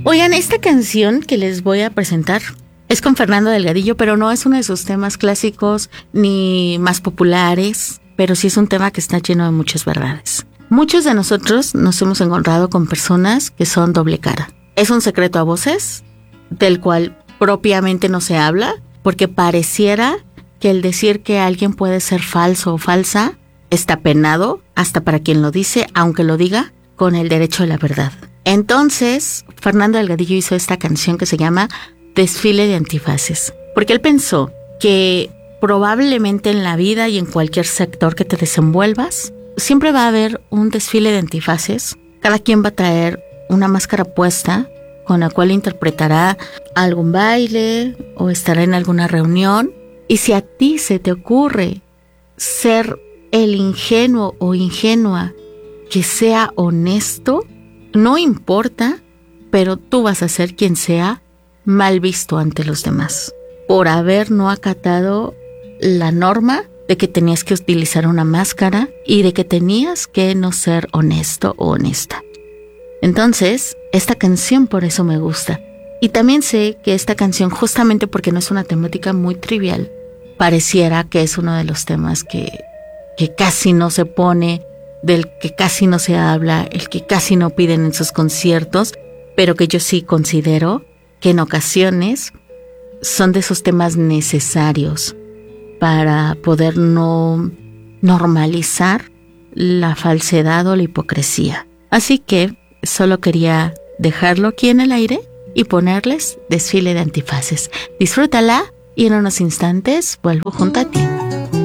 Oigan, esta canción que les voy a presentar es con Fernando Delgadillo, pero no es uno de sus temas clásicos ni más populares, pero sí es un tema que está lleno de muchas verdades. Muchos de nosotros nos hemos encontrado con personas que son doble cara. Es un secreto a voces, del cual propiamente no se habla, porque pareciera que el decir que alguien puede ser falso o falsa está penado, hasta para quien lo dice, aunque lo diga con el derecho de la verdad. Entonces, Fernando Delgadillo hizo esta canción que se llama Desfile de Antifaces, porque él pensó que probablemente en la vida y en cualquier sector que te desenvuelvas, siempre va a haber un desfile de antifaces. Cada quien va a traer una máscara puesta con la cual interpretará algún baile o estará en alguna reunión. Y si a ti se te ocurre ser el ingenuo o ingenua que sea honesto, no importa, pero tú vas a ser quien sea mal visto ante los demás por haber no acatado la norma de que tenías que utilizar una máscara y de que tenías que no ser honesto o honesta. Entonces, esta canción por eso me gusta. Y también sé que esta canción, justamente porque no es una temática muy trivial, pareciera que es uno de los temas que casi no se pone, del que casi no se habla, el que casi no piden en sus conciertos, pero que yo sí considero que en ocasiones son de esos temas necesarios para poder no normalizar la falsedad o la hipocresía. Así que solo quería dejarlo aquí en el aire y ponerles Desfile de Antifaces. Disfrútala y en unos instantes vuelvo junto a ti.